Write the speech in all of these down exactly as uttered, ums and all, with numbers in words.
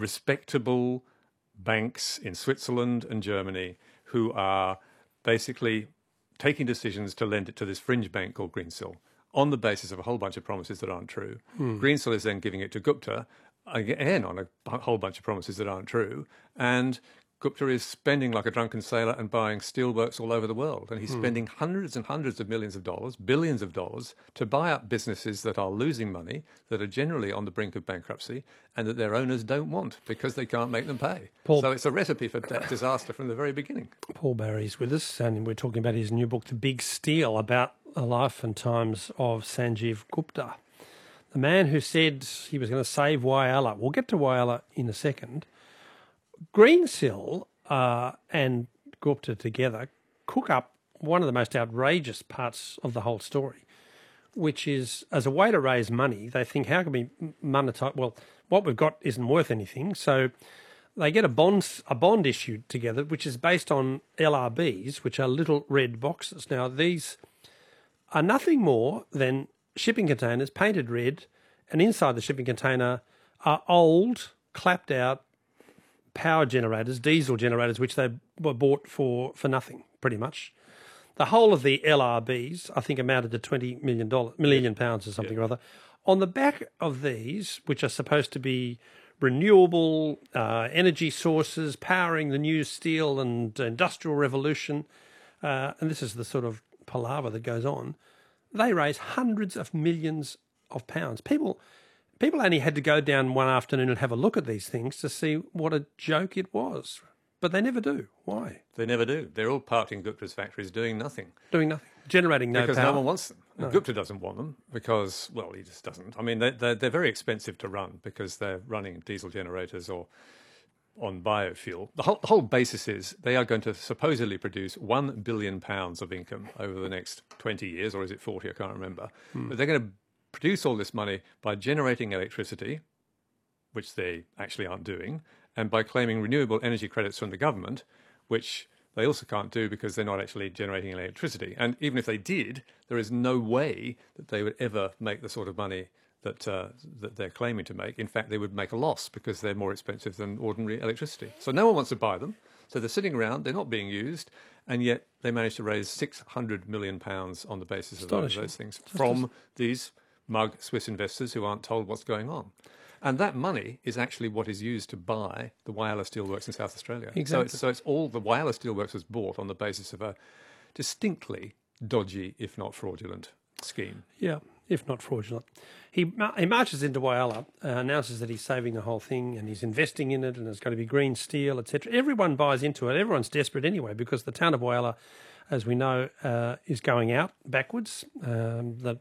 respectable banks in Switzerland and Germany who are basically taking decisions to lend it to this fringe bank called Greensill on the basis of a whole bunch of promises that aren't true. Hmm. Greensill is then giving it to Gupta, again on a whole bunch of promises that aren't true, and Gupta is spending like a drunken sailor and buying steelworks all over the world. And he's hmm. spending hundreds and hundreds of millions of dollars, billions of dollars, to buy up businesses that are losing money, that are generally on the brink of bankruptcy, and that their owners don't want because they can't make them pay. Paul, so it's a recipe for disaster from the very beginning. Paul Barry's with us, and we're talking about his new book, The Big Steal, about the life and times of Sanjeev Gupta, the man who said he was going to save Whyalla. We'll get to Whyalla in a second. Greensill uh, and Gupta together cook up one of the most outrageous parts of the whole story, which is, as a way to raise money, they think, how can we monetize? Well, what we've got isn't worth anything, so they get a bond, a bond issued together, which is based on L R Bs, which are little red boxes. Now, these are nothing more than shipping containers painted red, and inside the shipping container are old, clapped out power generators, diesel generators, which they were bought for, for nothing, pretty much. The whole of the L R Bs, I think, amounted to twenty million dollars, million pounds or something yeah. or other. On the back of these, which are supposed to be renewable uh, energy sources, powering the new steel and industrial revolution, uh, and this is the sort of palaver that goes on, they raise hundreds of millions of pounds. People... People only had to go down one afternoon and have a look at these things to see what a joke it was. But they never do. Why? They never do. They're all parked in Gupta's factories doing nothing. Doing nothing. Generating no because power. Because no one wants them. No. Gupta doesn't want them because, well, he just doesn't. I mean, they, they're, they're very expensive to run because they're running diesel generators or on biofuel. The whole, the whole basis is they are going to supposedly produce one billion pounds of income over the next twenty years, or is it forty? I can't remember. Hmm. But they're going to produce all this money by generating electricity, which they actually aren't doing, and by claiming renewable energy credits from the government, which they also can't do because they're not actually generating electricity. And even if they did, there is no way that they would ever make the sort of money that uh, that they're claiming to make. In fact, they would make a loss because they're more expensive than ordinary electricity. So no one wants to buy them. So they're sitting around, they're not being used, and yet they managed to raise six hundred million pounds on the basis of those, those things from these mug Swiss investors who aren't told what's going on. And that money is actually what is used to buy the Whyalla Steelworks in South Australia. Exactly. So it's, so it's all the Whyalla Steelworks was bought on the basis of a distinctly dodgy, if not fraudulent, scheme. Yeah, if not fraudulent. He he marches into Whyalla, uh, announces that he's saving the whole thing and he's investing in it and it's going to be green steel, et cetera. Everyone buys into it. Everyone's desperate anyway because the town of Whyalla, as we know, uh, is going out backwards. Um, the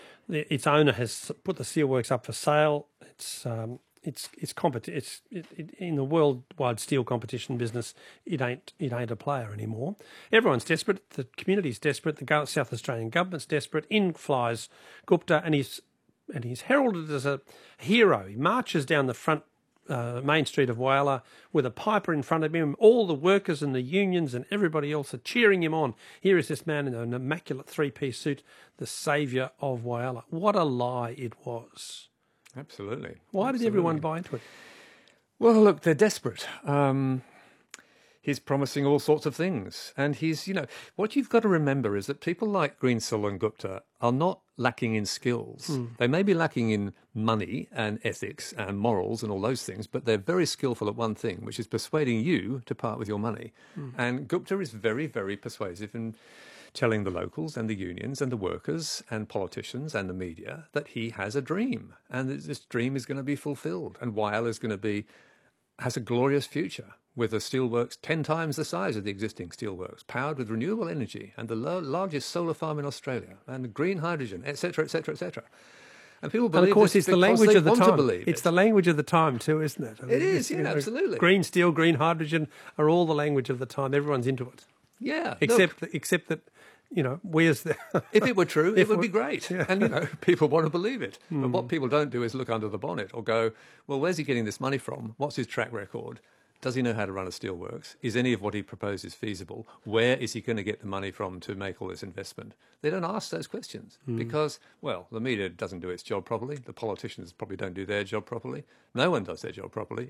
Its owner has put the steelworks up for sale. It's um, it's it's competi- It's it, it, in the worldwide steel competition business. It ain't it ain't a player anymore. Everyone's desperate. The community's desperate. The South Australian government's desperate. In flies Gupta, and he's and he's heralded as a hero. He marches down the front uh, main street of Whyalla with a piper in front of him. All the workers and the unions and everybody else are cheering him on. Here is this man in an immaculate three-piece suit, the saviour of Whyalla. What a lie it was. Absolutely. Why Absolutely. did everyone buy into it? Well, look, they're desperate. Um, he's promising all sorts of things. And he's, you know, what you've got to remember is that people like Greensill and Gupta are not lacking in skills. Mm. They may be lacking in money and ethics and morals and all those things, but they're very skillful at one thing, which is persuading you to part with your money. Mm. And Gupta is very, very persuasive in telling the locals and the unions and the workers and politicians and the media that he has a dream and that this dream is going to be fulfilled and Whyalla is going to be, has a glorious future with a steelworks ten times the size of the existing steelworks, powered with renewable energy and the lo- largest solar farm in Australia and green hydrogen, et cetera, et cetera, et cetera. And people believe and of course, this it's the language of the time. It. It's the language of the time too, isn't it? I mean, it is, yeah, you know, absolutely. Green steel, green hydrogen are all the language of the time. Everyone's into it. Yeah, except look, except that, you know, where's the... if it were true, it would be great. Yeah. And, you know, people want to believe it. Mm. But what people don't do is look under the bonnet or go, well, where's he getting this money from? What's his track record? Does he know how to run a steelworks? Is any of what he proposes feasible? Where is he going to get the money from to make all this investment? They don't ask those questions mm. because, well, the media doesn't do its job properly. The politicians probably don't do their job properly. No one does their job properly.